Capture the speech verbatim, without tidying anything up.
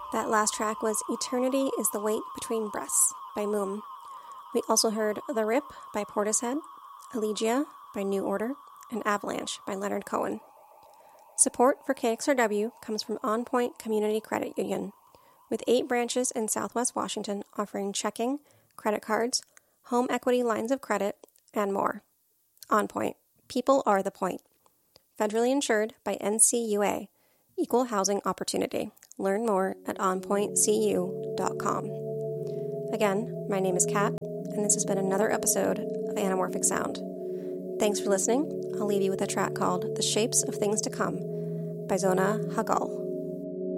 That last track was Eternity is the Wait Between Breaths by Moom. We also heard The Rip by Portishead, Elegia by New Order, and Avalanche by Leonard Cohen. Support for K X R W comes from On Point Community Credit Union, with eight branches in Southwest Washington offering checking, credit cards, home equity lines of credit, and more. On Point. People are the point. Federally insured by N C U A. Equal Housing Opportunity. Learn more at on point c u dot com. Again, my name is Kat, and this has been another episode of Anamorphic Sound. Thanks for listening. I'll leave you with a track called The Shapes of Things to Come by Zona Hagal.